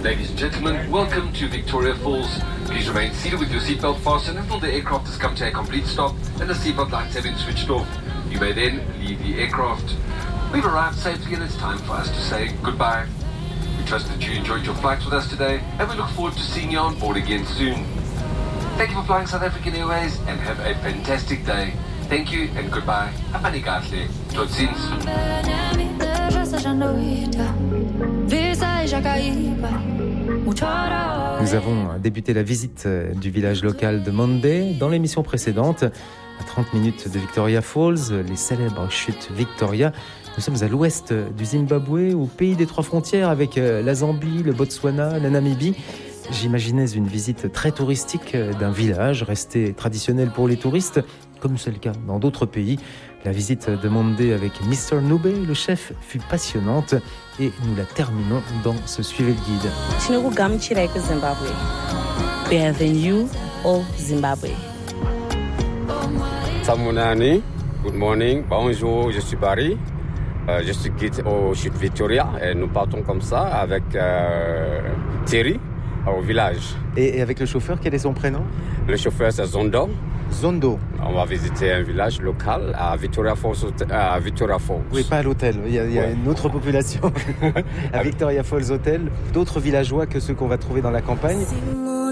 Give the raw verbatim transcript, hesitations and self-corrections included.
Ladies and gentlemen, welcome to Victoria Falls. Please remain seated with your seatbelt fastened until the aircraft has come to a complete stop and the seatbelt lights have been switched off. You may then leave the aircraft. We've arrived safely and it's time for us to say goodbye. We trust that you enjoyed your flight with us today and we look forward to seeing you on board again soon. Thank you for flying South African Airways and have a fantastic day. Thank you and goodbye. Apanigatle. Tot ziens. Nous avons débuté la visite du village local de Monde dans l'émission précédente. À trente minutes de Victoria Falls, les célèbres chutes Victoria. Nous sommes à l'ouest du Zimbabwe, au pays des trois frontières avec la Zambie, le Botswana, la Namibie. J'imaginais une visite très touristique d'un village resté traditionnel pour les touristes, comme c'est le cas dans d'autres pays. La visite de Monde avec mister Nube, le chef, fut passionnante et nous la terminons dans ce Suivez le guide. Zimbabwe. Bienvenue au Zimbabwe. Samunani, good morning, bonjour, je suis Barry. Euh, je suis guide au Chute Victoria et nous partons comme ça avec euh, Thierry au village. Et, et avec le chauffeur, quel est son prénom? Le chauffeur c'est Zondo. Zondo. On va visiter un village local à Victoria Falls. À Victoria Falls. Oui, pas à l'hôtel. Il y a, il y a ouais. une autre population à Victoria Falls Hotel. D'autres villageois que ceux qu'on va trouver dans la campagne.